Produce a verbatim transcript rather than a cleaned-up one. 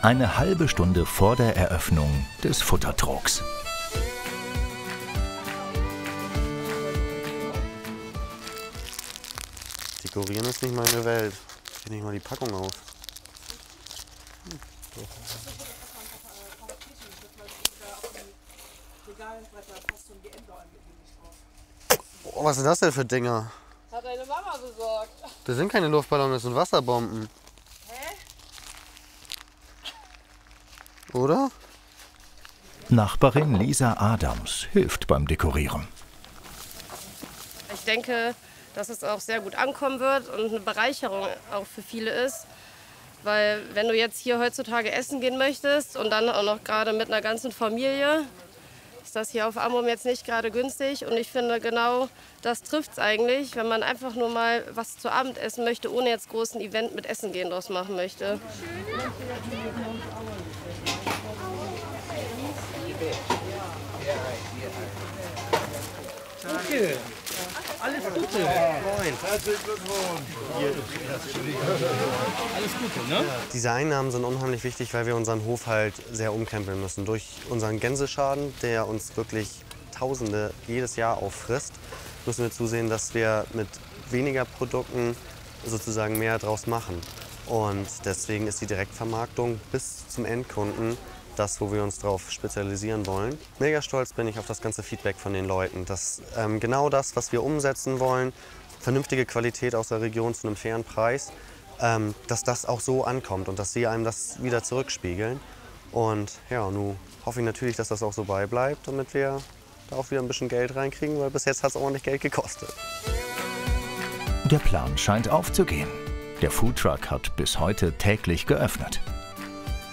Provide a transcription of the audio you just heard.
Eine halbe Stunde vor der Eröffnung des Futtertrucks. Dekorieren ist nicht meine Welt. Ich kriege nicht mal die Packung auf. Hm, oh, was sind das denn für Dinger? Hat deine Mama besorgt. Das sind keine Luftballons, das sind Wasserbomben. Hä? Oder? Nachbarin Lisa Adams hilft beim Dekorieren. Ich denke, dass es auch sehr gut ankommen wird und eine Bereicherung auch für viele ist. Weil wenn du jetzt hier heutzutage essen gehen möchtest und dann auch noch gerade mit einer ganzen Familie, ist das hier auf Amrum jetzt nicht gerade günstig. Und ich finde, genau das trifft es eigentlich, wenn man einfach nur mal was zu Abend essen möchte, ohne jetzt großen Event mit Essen gehen draus machen möchte. Danke. Alles Gute. Moin. Herzlichen Glückwunsch. Alles Gute, ne? Diese Einnahmen sind unheimlich wichtig, weil wir unseren Hof halt sehr umkrempeln müssen. Durch unseren Gänseschaden, der uns wirklich Tausende jedes Jahr auffrisst, müssen wir zusehen, dass wir mit weniger Produkten sozusagen mehr draus machen. Und deswegen ist die Direktvermarktung bis zum Endkunden das, wo wir uns darauf spezialisieren wollen. Mega stolz bin ich auf das ganze Feedback von den Leuten, dass ähm, genau das, was wir umsetzen wollen, vernünftige Qualität aus der Region zu einem fairen Preis, ähm, dass das auch so ankommt und dass sie einem das wieder zurückspiegeln. Und ja, nun hoffe ich natürlich, dass das auch so beibleibt, damit wir da auch wieder ein bisschen Geld reinkriegen, weil bis jetzt hat es ordentlich Geld gekostet. Der Plan scheint aufzugehen. Der Foodtruck hat bis heute täglich geöffnet.